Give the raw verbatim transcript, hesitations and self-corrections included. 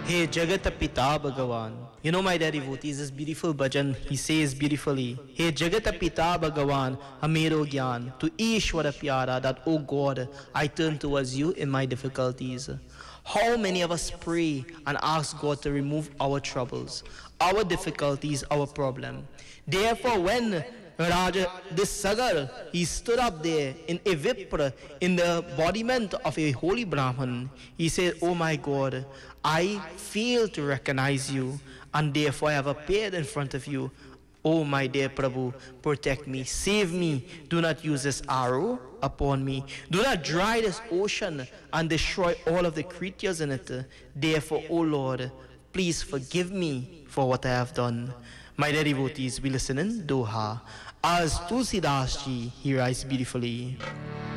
Hey Jagata Pita Bhagavan. You know my dear devotees, this beautiful bhajan, he says beautifully, Hey Jagata Pita Bhagavan, Hamero Gyan, to Ishwara Pyara, that, oh God, I turn towards you in my difficulties. How many of us pray and ask God to remove our troubles, our difficulties, our problem? Therefore, when Raja, this Sagar, he stood up there in a Vipra, in the embodiment of a holy Brahman. He said, oh my God, I fail to recognize you, and therefore I have appeared in front of you. Oh my dear Prabhu, protect me, save me. Do not use this arrow upon me. Do not dry this ocean and destroy all of the creatures in it. Therefore, oh Lord, please forgive me for what I have done. My dear devotees, we listen in Doha as Tulsidas ji, he writes beautifully.